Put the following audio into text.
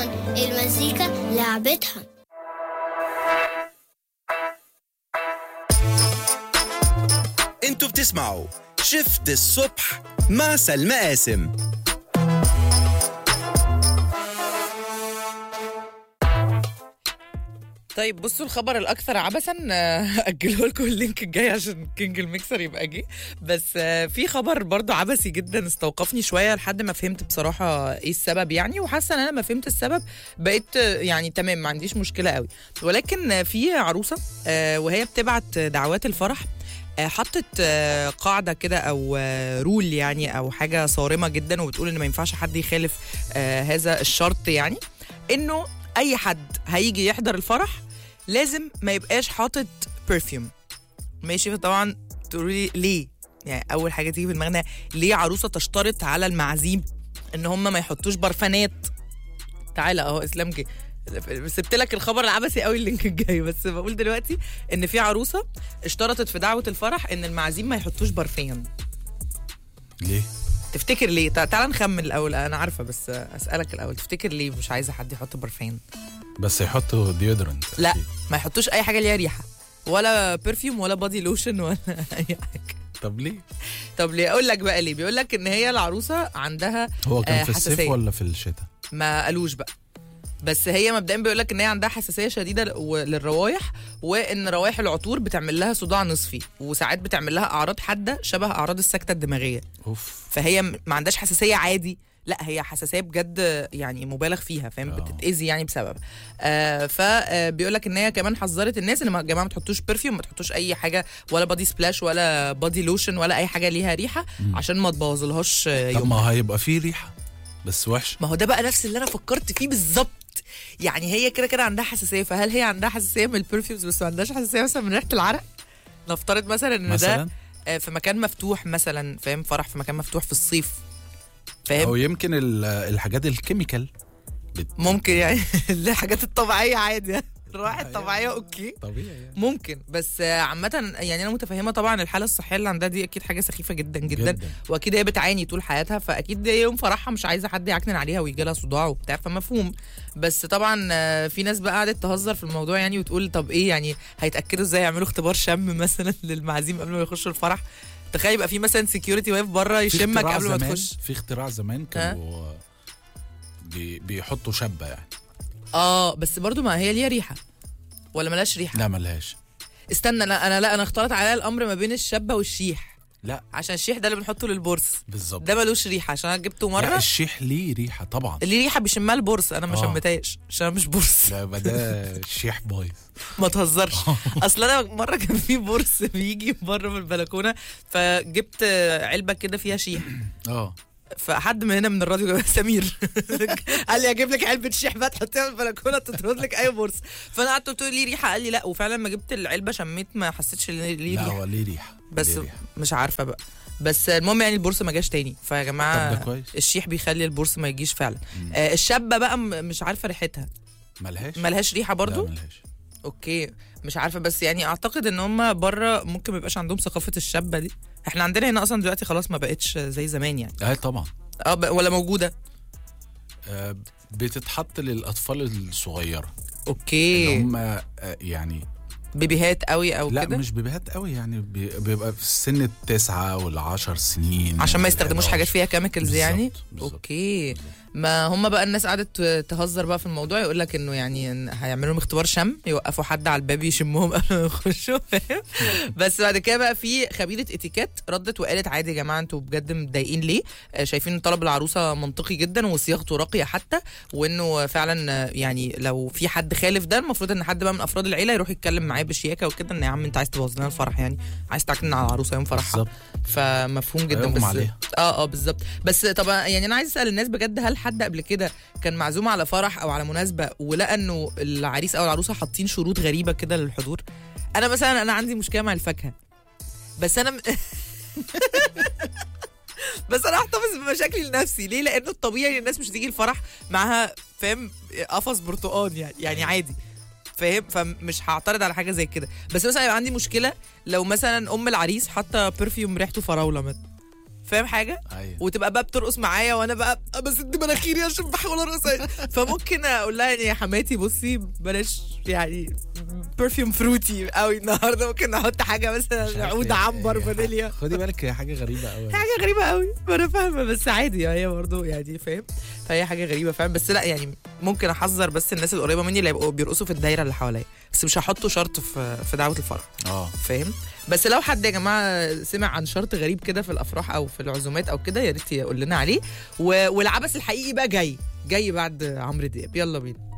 أصلا المزيكا لعبتها. انتوا بتسمعوا شفت الصبح مع سلمى قاسم. طيب بصوا الخبر الاكثر عبثا اجله لكم اللينك الجاي عشان كينج الميكسر يبقى جه. بس في خبر برضو عبثي جدا استوقفني شويه لحد ما فهمت بصراحه ايه السبب يعني، وحاسه ان انا ما فهمت السبب بقيت يعني تمام ما عنديش مشكله قوي. ولكن في عروسه وهي بتبعت دعوات الفرح حطت قاعدة كده أو رول يعني أو حاجة صارمة جدا، وبتقول إن ما ينفعش حد يخالف هذا الشرط، يعني إنه أي حد هيجي يحضر الفرح لازم ما يبقاش حاطط برفيوم. ماشي، فطبعا تقولي ليه؟ يعني أول حاجة تيجي في دماغنا ليه عروسة تشترط على المعازيم إن هم ما يحطوش برفانات؟ تعالى أهو إسلام جه سبت لك الخبر العبثي قوي اللينك الجاي، بس بقول دلوقتي ان في عروسه اشترطت في دعوه الفرح ان المعازيم ما يحطوش برفان. ليه؟ تفتكر ليه؟ تعال نخمن الاول، انا عارفه بس اسالك الاول، تفتكر ليه مش عايزه حد يحط برفان؟ بس يحطوا ديودرنت. لا ما يحطوش اي حاجه ليها ريحه، ولا برفيوم ولا بادي لوشن ولا اي حاجه. طب ليه؟ طب ليه؟ اقول لك بقى ليه. بيقول لك ان هي العروسه عندها هو كان في حساسية. الصيف ولا في الشتاء؟ ما قالوش بقى، بس هي مبدئيا بيقول لك ان هي عندها حساسيه شديده للروايح، وان روايح العطور بتعمل لها صداع نصفي، وساعات بتعمل لها اعراض حاده شبه اعراض السكته الدماغيه. اوف. فهي ما عندهاش حساسيه عادي، لا هي حساسيه بجد يعني مبالغ فيها، فاهم؟ بتتاذي يعني بسبب. فبيقول لك ان هي كمان حذرت الناس ان يا جماعه ما تحطوش برفيوم، ما تحطوش اي حاجه ولا بادي سبلاش ولا بادي لوشن ولا اي حاجه ليها ريحه عشان ما تبوظلهاش طب ما هيبقى فيه ريحه بس وحشه. ما هو ده بقى نفس اللي انا فكرت فيه بالظبط. يعني هي كده كده عندها حساسيه، فهل هي عندها حساسيه من البرفيومز بس ما عندهاش حساسيه مثلا من ريحه العرق؟ نفترض مثلا ان ده في مكان مفتوح مثلا، فاهم؟ فرح في مكان مفتوح في الصيف، فاهم؟ او يمكن الحاجات الكيميكال ممكن يعني الحاجات الطبيعيه عادي الروائح الطبيعيه اوكي طبيعي يعني. ممكن، بس عامه يعني انا متفهمه طبعا الحاله الصحيه اللي عندها دي اكيد حاجه سخيفه جدا جدا, جدا. واكيد هي بتعاني طول حياتها، فاكيد يوم فرحها مش عايزه حد يعكنن عليها ويجي لها صداع وبتاع، فمفهوم. بس طبعا في ناس بقى قعدت تهزر في الموضوع يعني وتقول طب ايه يعني هيتاكدوا ازاي يعملوا اختبار شم مثلا للمعازيم قبل ما يخشوا الفرح؟ تخيل يبقى في مثلا سكيورتي واقف بره يشمك قبل ما تخش. في اختراع زمان كانوا بيحطوا شبه يعني. بس برضو ما هي ليها ريحه ولا ملاش ريحه؟ لا ملهاش. استنى انا اختلط عليا الامر ما بين الشبه والشيح. لا عشان الشيح ده اللي بنحطه للبورس بالظبط، ده ملوش ريحه عشان انا جبته مره. لا الشيح ليه ريحه طبعا، ليه ريحه بيشمها البورس، انا ما شمتهاش عشان انا مش بورس. لا ده الشيح بايظ ما تهزرش. اصل انا مره كان في بورس بيجي بره من البلكونه، فجبت علبه كده فيها شيح. فحد من هنا من الراديو سمير قال لي اجيب لك علبه شيح بقى تحطيها في البلكونه تطرد لك اي بورس. فانا قعدت قلت له ليه ريحه؟ قال لي لا، وفعلا ما جبت العلبه شميت ما حسيتش ليه ريحه. لا هو ليه ريحه بس ليه ريحة. مش عارفه بقى، بس المهم يعني البورس ما جاش تاني. فيا جماعه الشيح بيخلي البورس ما يجيش فعلا. الشابه بقى مش عارفه ريحتها، ملهاش ريحه برضو. لا ملهاش. اوكي مش عارفه، بس يعني اعتقد ان هم بره ممكن ما يبقاش عندهم ثقافه الشابه دي. احنا عندنا هنا اصلا دلوقتي خلاص ما بقتش زي زمان يعني. طبعا. ولا موجوده؟ بتتحط للاطفال الصغيره. اوكي. هم يعني بيبيهات قوي او كده؟ لا مش بيبيهات قوي يعني، بيبقى في سن 9 وال10 سنين عشان ما يستخدموش حاجات فيها كيميكالز يعني. بالزبط. اوكي. ما هم بقى الناس قعدت تهزر بقى في الموضوع، يقول لك انه يعني هيعملوا لهم اختبار شم، يوقفوا حد على الباب يشمهم قبل ما يخشوا، فاهم؟ بس بعد كده بقى في خبيره اتيكيت ردت وقالت عادي يا جماعه انتوا بجد متضايقين ليه؟ شايفين ان طلب العروسه منطقي جدا وصياغته راقيه حتى، وانه فعلا يعني لو في حد خالف ده المفروض ان حد بقى من افراد العيله يروح يتكلم معاه بشياكه وكده، ان يا عم انت عايز تبوظ لنا الفرح يعني، عايز تعكنن على العروسه يوم فرحها. فمفهوم جدا. بس بالظبط. بس طبعا يعني انا عايز اسال الناس بجد، هل حد قبل كده كان معزوم على فرح او على مناسبه ولقى انه العريس او العروسه حاطين شروط غريبه كده للحضور؟ انا مثلا انا عندي مشكله مع الفاكهه، بس انا بس انا احتفظ بمشاكلي لنفسي. ليه؟ لانه الطبيعي الناس مش هتيجي الفرح معاها فاهم قفص برتقال يعني عادي، فاهم؟ فمش هعترض على حاجه زي كده. بس مثلا يبقى عندي مشكله لو مثلا ام العريس حاطه برفيوم ريحته فراوله مثلا، فاهم حاجه؟ أيوة. وتبقى بقى بترقص معايا وانا بقى بسد مناخيري عشان بحاول ارقص. فممكن اقول لها يعني يا حماتي بصي بلاش يعني برفيوم فروتي قوي النهارده، ممكن نحط حاجه مش مثلا عارف عود هي- عنبر هي فانيليا. خدي بالك هي حاجه غريبه قوي. حاجه غريبه قوي، ما انا فاهمه بس عادي هي برضه يعني فاهم. فهي حاجه غريبه فاهم، بس لا يعني ممكن احذر بس الناس القريبه مني اللي يبقوا بيرقصوا في الدايره اللي حواليا، بس مش هحطه شرط في دعوه الفرح. فاهم. بس لو حد يا جماعه سمع عن شرط غريب كده في الافراح او في العزومات او كده يا ريت يقول لنا عليه. والعبث الحقيقي بقى جاي بعد عمرو دياب. يلا بينا.